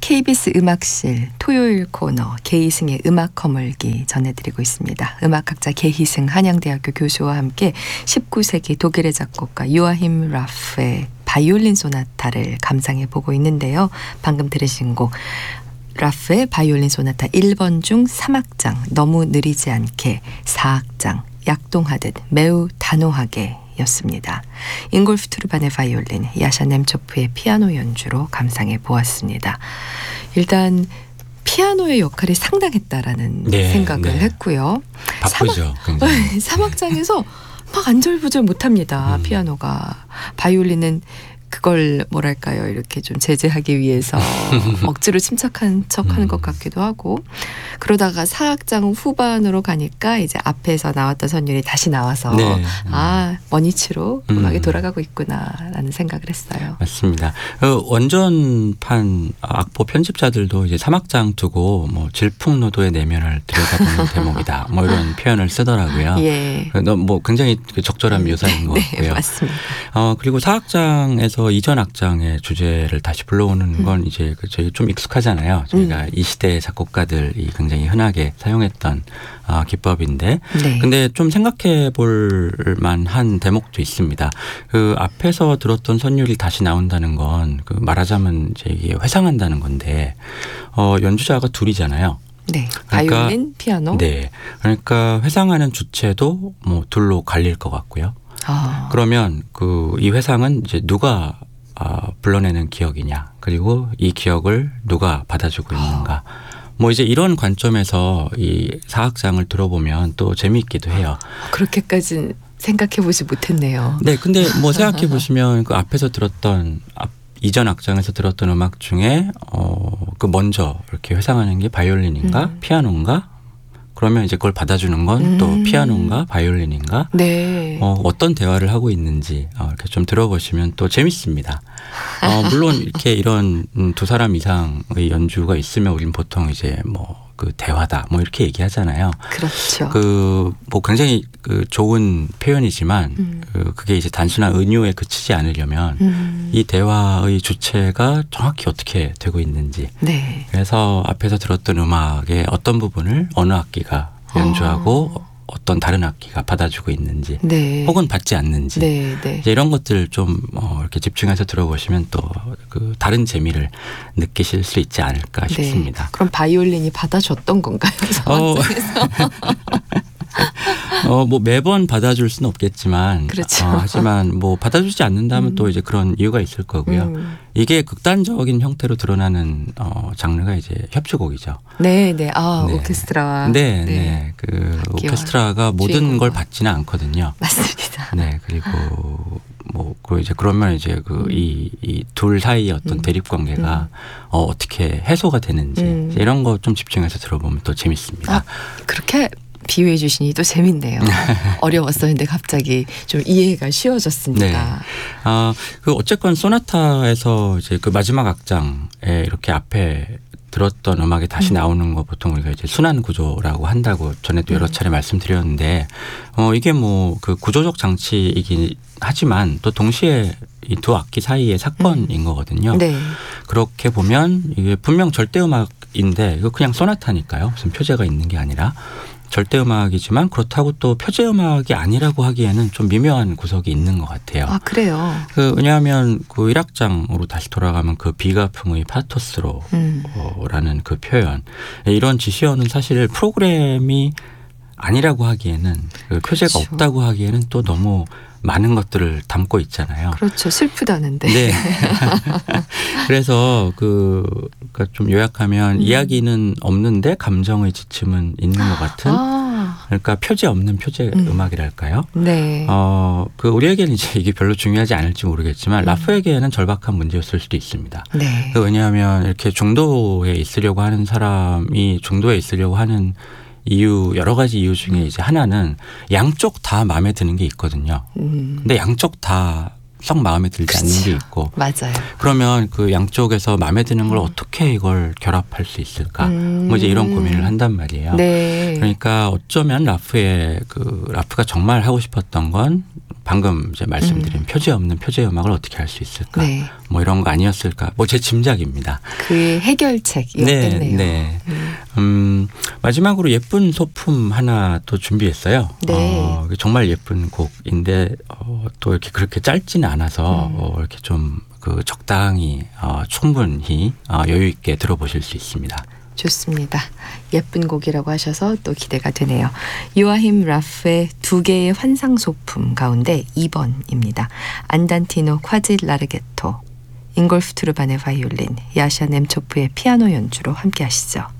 KBS 음악실 토요일 코너 게이승의 음악 거물기 전해드리고 있습니다. 음악학자 게이승 한양대학교 교수와 함께 19세기 독일의 작곡가 요아힘 라프의 바이올린 소나타를 감상해보고 있는데요. 방금 들으신 곡 라프의 바이올린 소나타 1번 중 3악장 너무 느리지 않게 4악장 약동하듯 매우 단호하게 였습니다. 잉골프 투르반의 바이올린, 야샤 넴초프의 피아노 연주로 감상해 보았습니다. 일단 피아노의 역할이 상당했다라는 생각을 했고요. 바쁘죠. 굉장히. 3악장에서 막 안절부절 못합니다. 피아노가. 바이올린은 그걸 뭐랄까요, 이렇게 좀 제재하기 위해서 억지로 침착한 척하는 것 같기도 하고, 그러다가 4악장 후반으로 가니까 이제 앞에서 나왔던 선율이 다시 나와서 원위치로 음악이 돌아가고 있구나라는 생각을 했어요. 맞습니다. 원전판 악보 편집자들도 이제 3악장 두고 뭐 질풍노도의 내면을 들여다보는 대목이다, 뭐 이런 표현을 쓰더라고요. 예. 뭐 굉장히 적절한 묘사인 것 같고요. 네, 맞습니다. 그리고 4악장에서 이전 악장의 주제를 다시 불러오는 건 이제 저희 좀 익숙하잖아요. 저희가 이 시대의 작곡가들이 굉장히 흔하게 사용했던 기법인데, 근데 좀 생각해 볼 만한 대목도 있습니다. 그 앞에서 들었던 선율이 다시 나온다는 건 그 말하자면 이제 이게 회상한다는 건데, 연주자가 둘이잖아요. 네, 바이올린, 피아노. 네, 그러니까 회상하는 주체도 뭐 둘로 갈릴 것 같고요. 그러면 이 회상은 이제 누가 불러내는 기억이냐, 그리고 이 기억을 누가 받아주고 있는가. 뭐 이제 이런 관점에서 이 4악장을 들어보면 또 재미있기도 해요. 그렇게까지는 생각해보지 못했네요. 네, 근데 뭐 생각해 보시면 그 앞에서 들었던 이전 악장에서 들었던 음악 중에 그 먼저 이렇게 회상하는 게 바이올린인가 피아노인가? 그러면 이제 그걸 받아주는 건 또 피아노인가 바이올린인가? 네. 어떤 대화를 하고 있는지 이렇게 좀 들어보시면 또 재밌습니다. 물론 이렇게 이런 두 사람 이상의 연주가 있으면 우리는 보통 이제 뭐 그 대화다 뭐 이렇게 얘기하잖아요. 그렇죠. 뭐 굉장히 좋은 표현이지만 그게 이제 단순한 은유에 그치지 않으려면 이 대화의 주체가 정확히 어떻게 되고 있는지. 네. 그래서 앞에서 들었던 음악의 어떤 부분을 어느 악기가 연주하고 어떤 다른 악기가 받아주고 있는지, 혹은 받지 않는지, 이제 이런 것들 좀 이렇게 집중해서 들어보시면 또 그 다른 재미를 느끼실 수 있지 않을까 싶습니다. 그럼 바이올린이 받아줬던 건가요? 뭐 매번 받아줄 수는 없겠지만, 그렇죠. 하지만 뭐 받아주지 않는다면 또 이제 그런 이유가 있을 거고요. 이게 극단적인 형태로 드러나는 장르가 이제 협주곡이죠. 네. 오케스트라와. 네. 그 오케스트라가 모든 걸 받지는 않거든요. 맞습니다. 네, 그리고 그 이제 그러면 이제 이 둘 사이의 어떤 대립 관계가 어떻게 해소가 되는지 이런 거 좀 집중해서 들어보면 또 재밌습니다. 그렇게 비유해 주시니 또 재밌네요. 어려웠었는데 갑자기 좀 이해가 쉬워졌습니다. 그 어쨌건 소나타에서 이제 그 마지막 악장에 이렇게 앞에 들었던 음악이 다시 나오는 거 보통 우리가 이제 순환 구조라고 한다고 전에도 여러 차례 말씀드렸는데, 이게 뭐 그 구조적 장치이긴 하지만 또 동시에 이 두 악기 사이의 사건인 거거든요. 그렇게 보면 이게 분명 절대 음악인데 이거 그냥 소나타니까요. 무슨 표제가 있는 게 아니라 절대 음악이지만 그렇다고 또 표제 음악이 아니라고 하기에는 좀 미묘한 구석이 있는 것 같아요. 그래요? 왜냐하면 그 1악장으로 다시 돌아가면 그 비가풍의 파토스로라는 그 표현, 이런 지시어는 사실 프로그램이 아니라고 하기에는, 그 표제가 없다고 하기에는 또 너무 많은 것들을 담고 있잖아요. 그렇죠. 슬프다는데. 네. 그래서 그러니까 좀 요약하면 이야기는 없는데 감정의 지침은 있는 것 같은. 그러니까 표제 없는 표제 음악이랄까요? 네. 그 우리에게는 이제 이게 별로 중요하지 않을지 모르겠지만 라프에게는 절박한 문제였을 수도 있습니다. 네. 왜냐하면 이렇게 중도에 있으려고 하는 사람이 중도에 있으려고 하는 이유, 여러 가지 이유 중에 이제 하나는 양쪽 다 마음에 드는 게 있거든요. 근데 양쪽 다 썩 마음에 들지 않는 게 있고. 맞아요. 그러면 그 양쪽에서 마음에 드는 걸 어떻게 이걸 결합할 수 있을까? 뭐 이제 이런 고민을 한단 말이에요. 네. 그러니까 어쩌면 라프가 정말 하고 싶었던 건 방금 이제 말씀드린 표제 없는 표제 음악을 어떻게 할 수 있을까? 네. 뭐 이런 거 아니었을까? 뭐 제 짐작입니다. 그의 해결책이었겠네요. 네. 마지막으로 예쁜 소품 하나 또 준비했어요. 네. 정말 예쁜 곡인데 또 이렇게 그렇게 짧지는 않아서 이렇게 좀 그 적당히 충분히 여유 있게 들어보실 수 있습니다. 좋습니다. 예쁜 곡이라고 하셔서 또 기대가 되네요. 요아힘 라프의 두 개의 환상 소품 가운데 2번입니다. 안단티노 콰지 라르게토, 잉골프 투르반의 바이올린, 야샤 넴초프의 피아노 연주로 함께 하시죠.